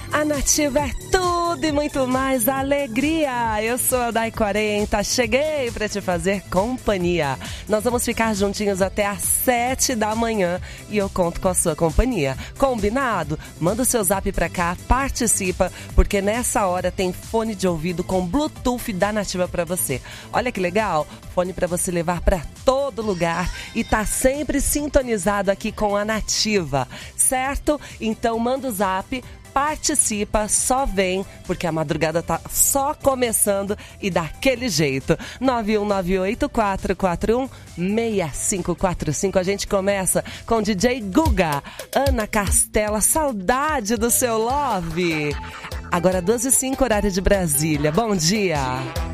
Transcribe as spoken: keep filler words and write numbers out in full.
A Nativa é tudo e muito mais alegria. Eu sou a Dai quarenta, cheguei para te fazer companhia. Nós vamos ficar juntinhos até às sete da manhã e eu conto com a sua companhia. Combinado? Manda o seu zap pra cá, participa, porque nessa hora tem fone de ouvido com Bluetooth da Nativa pra você. Olha que legal, fone pra você levar pra todo lugar e tá sempre sintonizado aqui com a Nativa, certo? Então manda o zap, participa, só vem, porque a madrugada tá só começando e daquele jeito. nove um nove oito quatro quatro um seis cinco quatro cinco. A gente começa com D J Guga, Ana Castela, saudade do seu love. Agora doze e cinco, horário de Brasília. Bom dia.